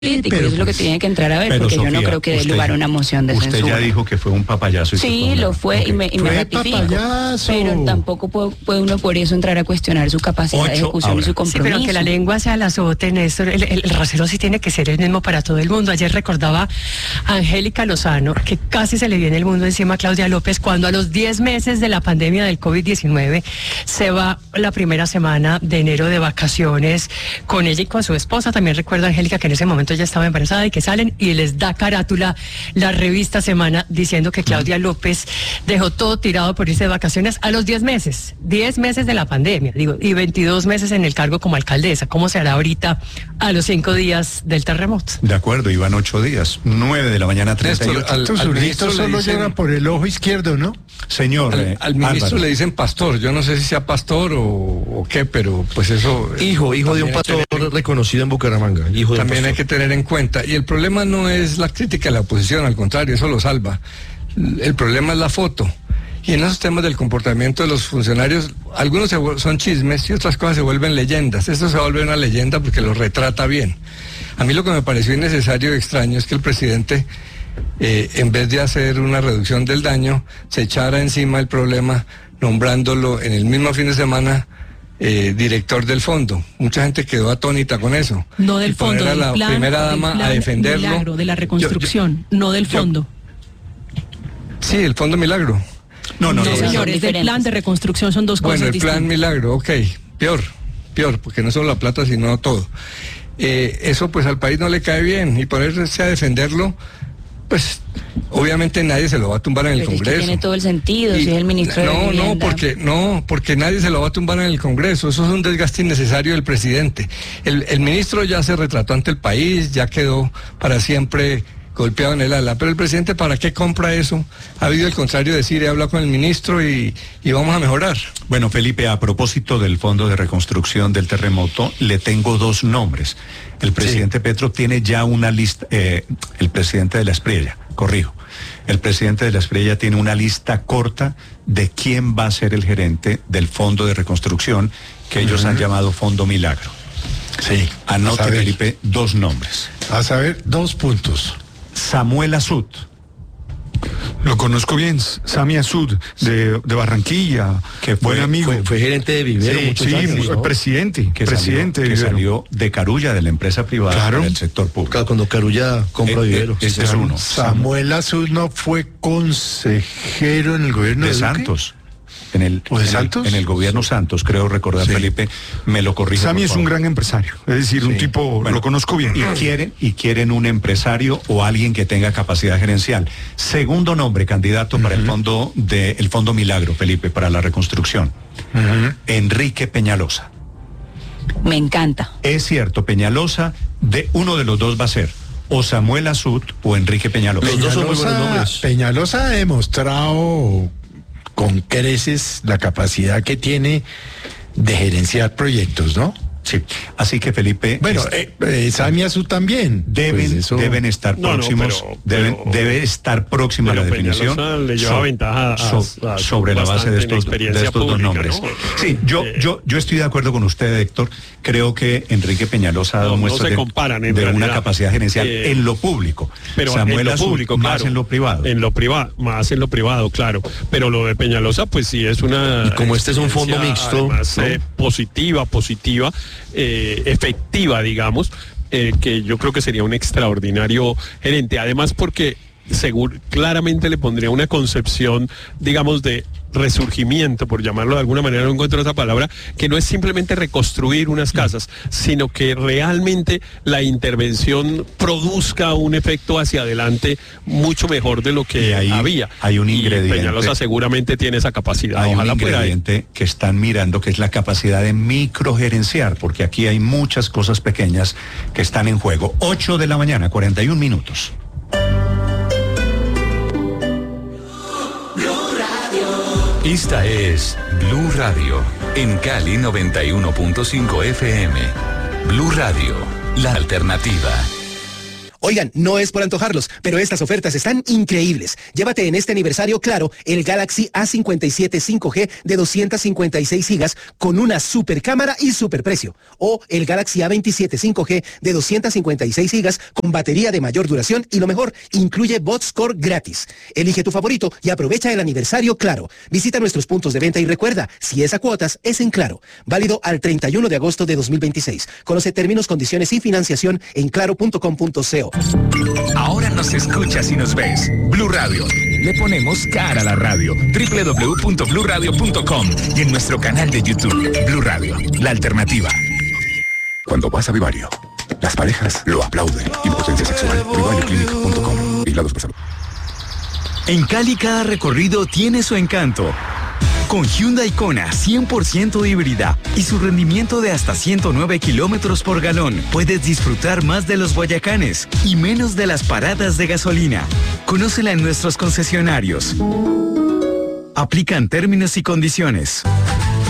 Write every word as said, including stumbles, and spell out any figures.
político, eso es lo que tiene que entrar a ver, porque Sofía, yo no creo que dé lugar a una moción de usted censura. Usted ya dijo que fue un papayazo. Y sí, lo fue, okay. y me, y me ratifico. Papayazo. Pero tampoco puede, puede uno por eso entrar a cuestionar su capacidad Ocho, de ejecución ahora. y su compromiso. Sí, pero aunque la lengua sea la azote, Néstor, el, el, el rasero sí tiene que ser el mismo para todo el mundo. Ayer recordaba a Angélica Lozano, que casi se le viene el mundo encima a Claudia López, cuando a los diez meses de la pandemia del COVID diecinueve se va la primera semana de enero de vacaciones con ella y con su esposa. También recuerda Angélica que en ese momento ya estaba embarazada y que salen y les da carátula la revista Semana diciendo que Claudia López dejó todo tirado por irse de vacaciones a los diez meses, diez meses de la pandemia, digo, y veintidós meses en el cargo como alcaldesa. ¿Cómo se hará ahorita a los cinco días del terremoto? De acuerdo, iban ocho días, nueve de la mañana, treinta y ocho. Al, Estos zurditos solo dicen, llegan por el ojo izquierdo, ¿no? Señor, al, eh, al ministro Álvaro. le dicen pastor, yo no sé si sea pastor o, o qué, pero pues eso... Hijo, hijo de un pastor tener, reconocido en Bucaramanga. Hijo de también hay que tener en cuenta, y el problema no es la crítica a la oposición, al contrario, eso lo salva. El problema es la foto. Y en esos temas del comportamiento de los funcionarios, algunos se, son chismes y otras cosas se vuelven leyendas. Esto se vuelve una leyenda porque lo retrata bien. A mí lo que me pareció innecesario y extraño es que el presidente, eh, en vez de hacer una reducción del daño, se echara encima el problema nombrándolo en el mismo fin de semana Eh, director del fondo. Mucha gente quedó atónita con eso. No del fondo, a la plan, primera dama plan a defenderlo. Milagro, de la reconstrucción, yo, yo, no del fondo. Yo, sí, el fondo Milagro. No, no, no, no señores, del plan de reconstrucción son dos bueno, cosas distintas. Bueno, el plan Milagro, ok, peor, peor, porque no solo la plata, sino todo. Eh, eso pues al país no le cae bien, y ponerse a defenderlo, pues obviamente nadie se lo va a tumbar en el Pero Congreso. Es que tiene todo el sentido, y, si es el ministro no, de Vivienda. No, porque, no, porque nadie se lo va a tumbar en el Congreso, eso es un desgaste innecesario del presidente. El, el ministro ya se retrató ante el país, ya quedó para siempre golpeado en el ala, pero el presidente ¿para qué compra eso? Ha habido el contrario de decir, he hablado con el ministro y, y vamos a mejorar. Bueno, Felipe, a propósito del Fondo de Reconstrucción del Terremoto, le tengo dos nombres. El presidente sí. Petro tiene ya una lista, eh, el presidente de la Espriella, corrijo, el presidente de la Espriella tiene una lista corta de quién va a ser el gerente del Fondo de Reconstrucción, que uh-huh. ellos han llamado Fondo Milagro. Sí. Anote, Felipe, dos nombres. A saber, dos puntos. Samuel Azud. Lo conozco bien, Sami Azud, de, de Barranquilla, que fue, buen amigo. Fue, fue gerente de Vivero sí, muchos sí, años, ¿no? presidente, que presidente salió, de que salió de Carulla, de la empresa privada, claro. del sector público. Claro, cuando Carulla compró eh, Vivero. Eh, este es uno. Samuel Azud no fue consejero en el gobierno de, de Santos. En el, ¿O de en Santos? El, en el gobierno sí. Santos, creo recordar, sí. Felipe, me lo corrige. Sami es un gran empresario, es decir, sí. un tipo, bueno, lo conozco bien. Y quieren, y quieren un empresario o alguien que tenga capacidad gerencial. Segundo nombre, candidato uh-huh. para el fondo de, el Fondo Milagro, Felipe, para la reconstrucción. Uh-huh. Enrique Peñalosa. Me encanta. Es cierto, Peñalosa, de uno de los dos va a ser o Samuel Azud o Enrique Peñalosa. Los dos son muy buenos nombres. Peñalosa ha demostrado con creces la capacidad que tiene de gerenciar proyectos, ¿no? Sí, así que Felipe... Bueno, eh, eh, Sami Azud también. Deben, pues eso... deben estar no, próximos, no, pero, deben, pero, debe estar próxima la definición le lleva so, ventaja a, so, a, a sobre la base de estos, de estos pública, dos nombres. ¿no? Sí, yo, eh, yo, yo estoy de acuerdo con usted, Héctor. Creo que Enrique Peñalosa ha dado no, muestras no de, de una capacidad gerencial eh, en lo público. Pero Samuel en lo Azud, público, más claro, en lo privado. En lo privado, más en lo privado, claro. Pero lo de Peñalosa, pues sí es una... Y como este es un fondo mixto... Además, ¿no? eh, positiva, positiva, eh, efectiva, digamos, eh, que yo creo que sería un extraordinario gerente. Además porque seguro, claramente le pondría una concepción, digamos, de resurgimiento, por llamarlo de alguna manera, no encuentro otra palabra, que no es simplemente reconstruir unas casas, sino que realmente la intervención produzca un efecto hacia adelante mucho mejor de lo que ahí había. Hay un ingrediente. Y Peñalosa seguramente tiene esa capacidad. Hay Ojalá un ingrediente que están mirando, que es la capacidad de microgerenciar, porque aquí hay muchas cosas pequeñas que están en juego. ocho de la mañana, cuarenta y un minutos. Esta es Blue Radio, en Cali noventa y uno punto cinco F M. Blue Radio, la alternativa. Oigan, no es por antojarlos, pero estas ofertas están increíbles. Llévate en este aniversario Claro el Galaxy A cincuenta y siete cinco G de doscientas cincuenta y seis gigas con una super cámara y super precio. O el Galaxy A veintisiete cinco G de doscientas cincuenta y seis gigas con batería de mayor duración y lo mejor, incluye BotScore gratis. Elige tu favorito y aprovecha el aniversario Claro. Visita nuestros puntos de venta y recuerda, si es a cuotas, es en Claro. Válido al treinta y uno de agosto de dos mil veintiséis. Conoce términos, condiciones y financiación en claro punto com punto co. Ahora nos escuchas y nos ves. Blue Radio. Le ponemos cara a la radio. doble u doble u doble u punto blue radio punto com y en nuestro canal de YouTube. Blue Radio, la alternativa. Cuando vas a Vivario, las parejas lo aplauden. Impotencia sexual. vivario clinic punto com. Vigilados por salud. En Cali cada recorrido tiene su encanto. Con Hyundai Kona cien por ciento híbrida y su rendimiento de hasta ciento nueve kilómetros por galón, puedes disfrutar más de los Boyacanes y menos de las paradas de gasolina. Conócela en nuestros concesionarios. Aplican términos y condiciones.